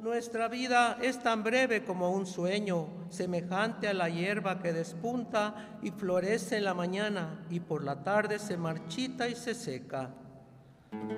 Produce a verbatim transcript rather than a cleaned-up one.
Nuestra vida es tan breve como un sueño, semejante a la hierba que despunta y florece en la mañana y por la tarde se marchita y se seca.